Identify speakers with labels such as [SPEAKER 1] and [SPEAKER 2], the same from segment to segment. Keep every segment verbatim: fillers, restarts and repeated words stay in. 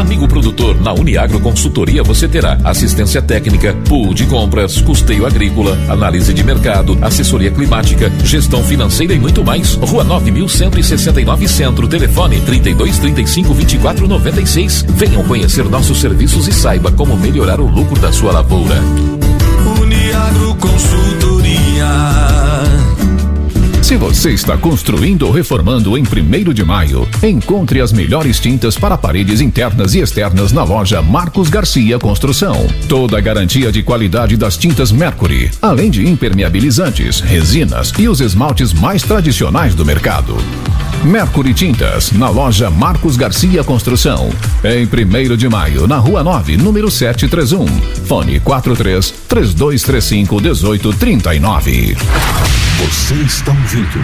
[SPEAKER 1] Amigo produtor, na Uniagro Consultoria você terá assistência técnica, pool de compras, custeio agrícola, análise de mercado, assessoria climática, gestão financeira e muito mais. Rua nove mil cento e sessenta e nove Centro, telefone trinta e dois, trinta e cinco, vinte e quatro, noventa e seis. Venham conhecer nossos serviços e saiba como melhorar o lucro da sua lavoura.
[SPEAKER 2] Uniagro Consultoria.
[SPEAKER 3] Se você está construindo ou reformando em primeiro de maio, encontre as melhores tintas para paredes internas e externas na loja Marcos Garcia Construção. Toda a garantia de qualidade das tintas Mercury, além de impermeabilizantes, resinas e os esmaltes mais tradicionais do mercado. Mercury Tintas, na loja Marcos Garcia Construção. Em primeiro de maio, na Rua nove, número setecentos e trinta e um. Fone quatro três, três dois três cinco, um oito três nove.
[SPEAKER 4] Você está ouvindo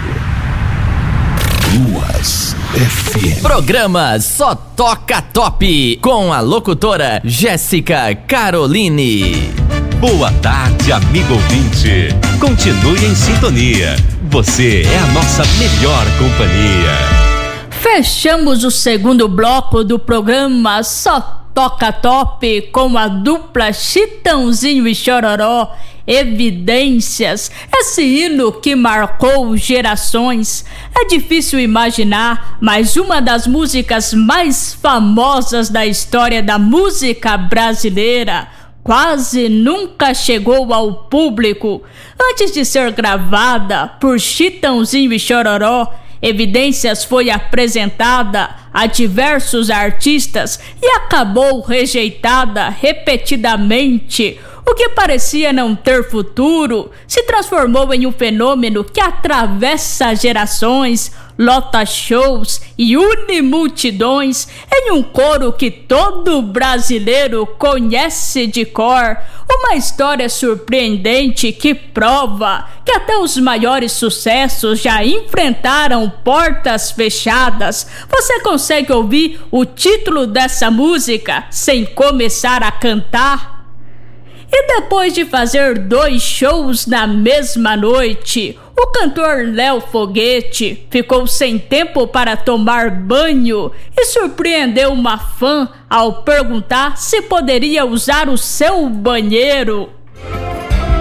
[SPEAKER 4] Ruas F M.
[SPEAKER 5] Programa Só Toca Top, com a locutora Jéssica Caroline.
[SPEAKER 6] Boa tarde, amigo ouvinte. Continue em sintonia. Você é a nossa melhor companhia.
[SPEAKER 7] Fechamos o segundo bloco do programa Só Toca Top com a dupla Chitãozinho e Chororó, Evidências. Esse hino que marcou gerações. É difícil imaginar, mas uma das músicas mais famosas da história da música brasileira quase nunca chegou ao público. Antes de ser gravada por Chitãozinho e Chororó, Evidências foi apresentada a diversos artistas e acabou rejeitada repetidamente. O que parecia não ter futuro se transformou em um fenômeno que atravessa gerações, lota shows e une multidões em um coro que todo brasileiro conhece de cor. Uma história surpreendente que prova que até os maiores sucessos já enfrentaram portas fechadas. Você consegue ouvir o título dessa música sem começar a cantar? E depois de fazer dois shows na mesma noite, o cantor Léo Foguete ficou sem tempo para tomar banho e surpreendeu uma fã ao perguntar se poderia usar o seu banheiro.